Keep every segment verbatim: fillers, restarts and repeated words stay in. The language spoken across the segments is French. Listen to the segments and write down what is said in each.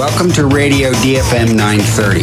Welcome to Radio D F M nine thirty.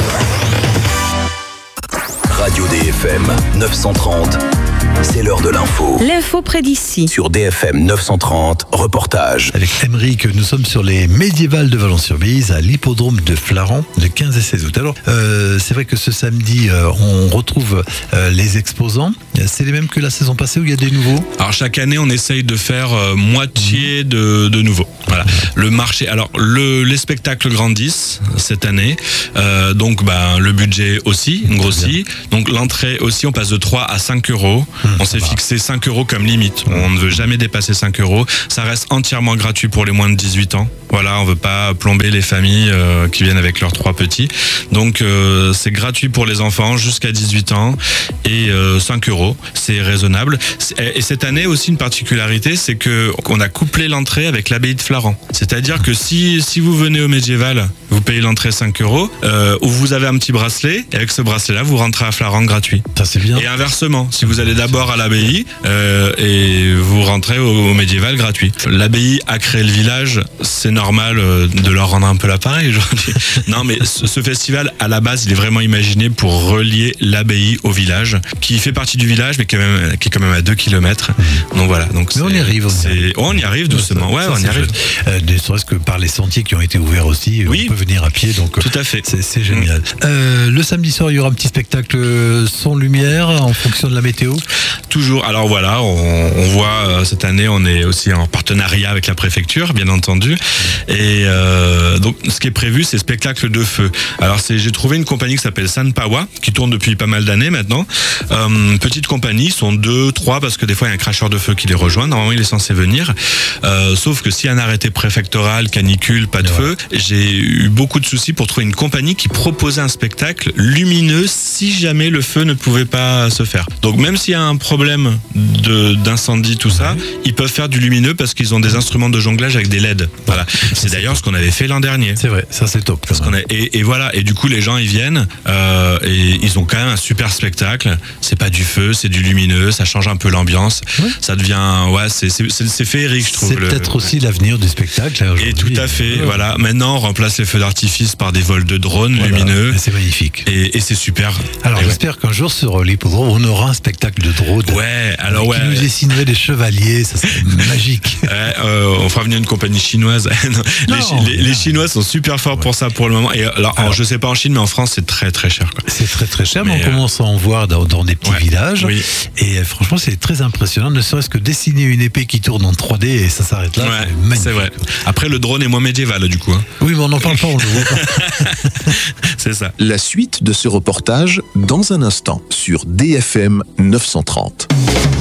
Radio D F M neuf cent trente, c'est l'heure de l'info. L'info près d'ici. Sur D F M neuf cent trente, reportage. Avec Émeric, nous sommes sur les médiévales de Valence-sur-Bise, à l'hippodrome de Flaran, le quinze et seize août. Alors, euh, c'est vrai que ce samedi, euh, on retrouve euh, les exposants. C'est les mêmes que la saison passée où il y a des nouveaux? Alors, chaque année, on essaye de faire euh, moitié de, de nouveaux. Voilà. Le marché, alors, le, les spectacles grandissent cette année. Euh, donc, bah, le budget aussi grossit. Donc, l'entrée aussi, on passe de trois à cinq euros. Mmh, on s'est fixé cinq euros comme limite. On ne veut jamais dépasser cinq euros. Ça reste entièrement gratuit pour les moins de dix-huit ans. Voilà, on veut pas plomber les familles euh, qui viennent avec leurs trois petits. Donc, euh, c'est gratuit pour les enfants jusqu'à dix-huit ans et euh, cinq euros. C'est raisonnable. Et cette année aussi, une particularité, c'est que on a couplé l'entrée avec l'abbaye de Flaran. C'est-à-dire que si, si vous venez au médiéval, vous payez l'entrée cinq euros, euh, ou vous avez un petit bracelet, et avec ce bracelet-là, vous rentrez à Flaran gratuit. Ça, c'est bien. Et inversement, si vous allez d'abord à l'abbaye euh, et vous rentrez au, au médiéval gratuit. L'abbaye a créé le village, c'est normal euh, de leur rendre un peu l'appareil aujourd'hui. Non, mais ce, ce festival, à la base, il est vraiment imaginé pour relier l'abbaye au village, qui fait partie du village, mais qui est, même, qui est quand même à deux kilomètres. Donc voilà. Donc mais on y arrive. On y arrive, oh, on y arrive doucement. Ouais, ça, on y arrive. Euh, ne serait-ce que par les sentiers qui ont été ouverts aussi, oui. On peut venir à pied. Donc tout à fait. C'est, c'est génial. Mmh. Euh, le samedi soir, il y aura un petit spectacle son lumière en fonction de la météo. Toujours. Alors voilà, on, on voit euh, cette année, on est aussi en partenariat avec la préfecture, bien entendu. Et euh, donc, ce qui est prévu, c'est spectacle de feu. Alors, c'est, j'ai trouvé une compagnie qui s'appelle Sanpawa, qui tourne depuis pas mal d'années maintenant. Euh, petite compagnie, ils sont deux, trois, parce que des fois, il y a un cracheur de feu qui les rejoint. Normalement, il est censé venir. Euh, sauf que s'il y a un arrêté préfectoral, canicule, pas de ouais. feu, j'ai eu beaucoup de soucis pour trouver une compagnie qui proposait un spectacle lumineux si jamais le feu ne pouvait pas se faire. Donc, même s'il y a un problème de, d'incendie, tout ça, ouais. ils peuvent faire du lumineux parce qu'ils ont des instruments de jonglage avec des L E D. Voilà. C'est d'ailleurs ce qu'on avait fait l'an dernier. C'est vrai, ça c'est top. Parce qu'on a, et, et voilà, et du coup les gens ils viennent euh, et ils ont quand même un super spectacle. C'est pas du feu, c'est du lumineux, ça change un peu l'ambiance. Oui. Ça devient, ouais, c'est, c'est, c'est, c'est féerique, je trouve. C'est le, peut-être aussi l'avenir du spectacle. Là, et tout à fait, ouais. voilà. Maintenant on remplace les feux d'artifice par des vols de drones voilà. lumineux. Et c'est magnifique. Et, et c'est super. Alors et j'espère ouais. qu'un jour sur l'hippodrome on aura un spectacle de drone. Ouais, alors qui ouais. Qui nous dessinerait des chevaliers, ça serait magique. Ouais, euh, on fera venir une compagnie chinoise. non, non, les, les, les Chinois sont super forts ouais. pour ça pour le moment. Et alors, alors, je sais pas en Chine, mais en France, c'est très très cher. Quoi. C'est très très cher, mais, mais on euh... commence à en voir dans, dans des petits ouais. villages. Oui. Et euh, franchement, c'est très impressionnant. Ne serait-ce que dessiner une épée qui tourne en trois D et ça s'arrête là. Ouais, c'est magnifique. C'est vrai. Après, le drone est moins médiéval du coup. Hein. Oui, mais on n'en parle pas, on le voit pas. C'est ça. La suite de ce reportage dans un instant sur D F M neuf cent trente.